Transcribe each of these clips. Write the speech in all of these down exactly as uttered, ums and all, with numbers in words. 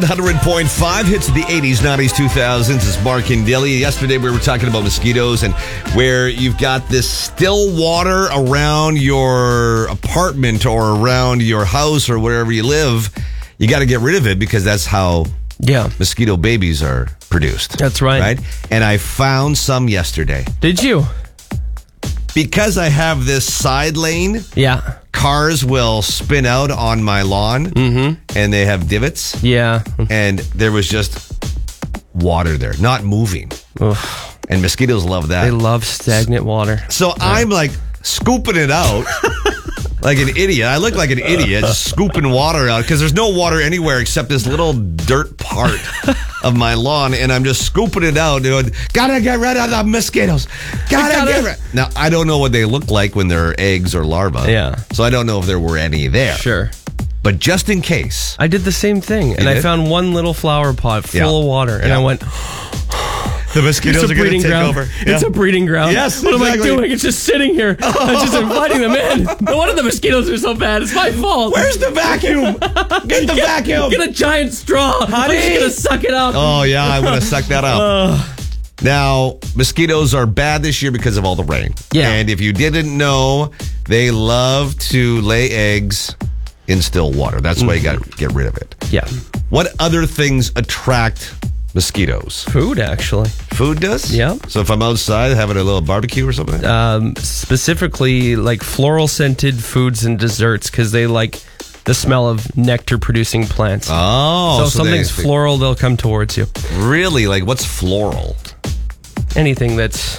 one hundred point five hits of the eighties, nineties, two thousands. It's Mark and Dilly. Yesterday we were talking about mosquitoes and where you've got this still water around your apartment or around your house or wherever you live. You got to get rid of it because that's how Yeah. mosquito babies are produced. That's right. Right? And I found some yesterday. Did you? Because I have this side lane, Yeah. cars will spin out on my lawn Mm-hmm. and they have divots. Yeah. And there was just water there, not moving. Oof. And mosquitoes love that. They love stagnant water. So I'm like scooping it out like an idiot. I look like an idiot just scooping water out because there's no water anywhere except this little dirt part of my lawn. And I'm just scooping it out. Doing, gotta get rid of the mosquitoes. Gotta, Gotta- get rid. Now, I don't know what they look like when they're eggs or larvae. Yeah. So I don't know if there were any there. Sure. But just in case. I did the same thing, and You I did? found one little flower pot full Yeah. of water, and Yeah. I went, The mosquitoes it's a breeding ground. It's a breeding ground. Yes, What exactly. am I doing? It's just sitting here. I'm just inviting them in. No wonder the mosquitoes are so bad. It's my fault. Where's the vacuum? Get the vacuum. Get a giant straw. Honey. I'm just going to suck it up. Oh, yeah, I want to suck that up. Now, mosquitoes are bad this year because of all the rain. Yeah. And if you didn't know, they love to lay eggs in still water. That's why you got to get rid of it. Yeah. What other things attract mosquitoes? Food, actually. Food does? Yeah. So if I'm outside having a little barbecue or something? Um, specifically, like floral scented foods and desserts, because they like the smell of nectar producing plants. oh. so, so something's they- floral, they'll come towards you. Really? Like, what's floral? Anything that's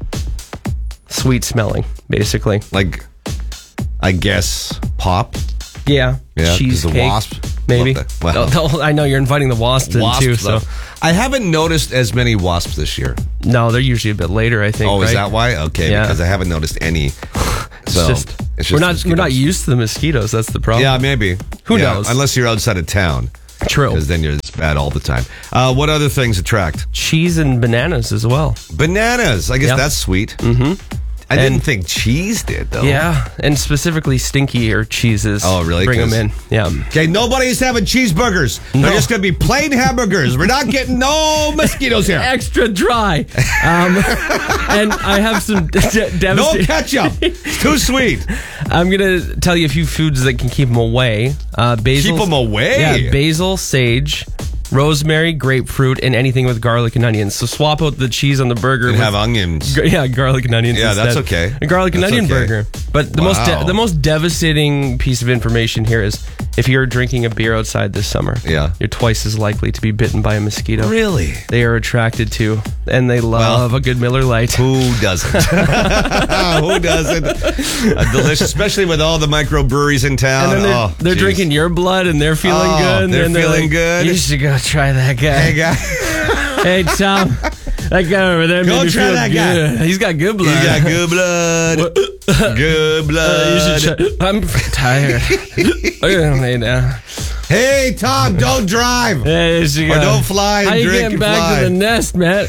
sweet smelling, basically. Like, I guess, pop? Yeah. Yeah, 'cause the Cheesecake. wasp. Maybe. Love that. Wow. Oh, oh, I know you're inviting the wasps in Wasps, too. So though. I haven't noticed as many wasps this year. no, they're usually a bit later. I think. Oh, is right? that why? Okay, Yeah. because I haven't noticed any. So It's just, it's just we're not we're not mosquitoes. used to the mosquitoes. That's the problem. Yeah, maybe. Who Yeah, knows? Unless you're outside of town, True. because then you're it's bad all the time. Uh, what other things attract? Cheese and bananas as well. Bananas. I guess Yep. that's sweet. Mm-hmm. I And- didn't think cheese did though. Yeah, and specifically stinkier cheeses. Oh, really? Bring them 'Cause- in. Yeah. Okay, nobody's having cheeseburgers. They're No. just going to be plain hamburgers. We're not getting no mosquitoes here. Extra dry. Um, and I have some de- No devastating. ketchup. It's too sweet. I'm gonna tell you a few foods that can keep them away. Uh, basil. Keep them away? Yeah, basil, sage, rosemary, grapefruit, and anything with garlic and onions. So swap out the cheese on the burger. And with- have onions. Gar- Yeah, garlic and onions. Yeah, that's instead. okay. A garlic and That's onion okay. burger. But the most Wow. de- the most devastating piece of information here is if you're drinking a beer outside this summer, Yeah. you're twice as likely to be bitten by a mosquito. Really? They are attracted to, and they love Well, a good Miller Lite. Who doesn't? Who doesn't? Uh, delicious, especially with all the microbreweries in town. And then they're, oh, they're geez. drinking your blood, and they're feeling Oh, good. And they're then feeling like, good. You should go try that guy. Hey, guy. Hey, Tom, that guy over there Go made me try feel that guy. good. He's got good You blood. got good blood. Good Uh, blood. you should try- I'm tired. I'm gonna lay down. Hey, Tom, don't drive. Hey, you should Or go. don't fly and How you drink getting and back fly. to the nest, man?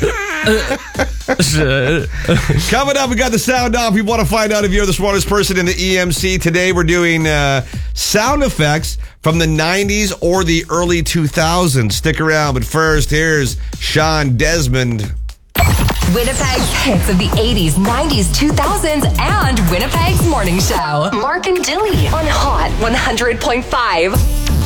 Coming up, we got the sound off. We want to find out if you're the smartest person in the E M C. Today, we're doing uh, sound effects from the nineties or the early two thousands. Stick around. But first, here's Sean Desmond. Winnipeg's hits of the eighties, nineties, two thousands, and Winnipeg's morning show. Mark and Dilly on Hot one hundred point five.